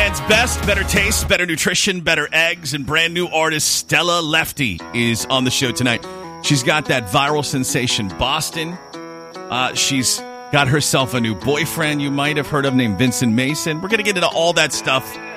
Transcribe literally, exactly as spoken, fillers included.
Land's best, better taste, better nutrition, better eggs, and brand new artist Stella Lefty is on the show tonight. She's got that viral sensation, Boston. Uh, she's got herself a new boyfriend you might have heard of named Vincent Mason. We're going to get into all that stuff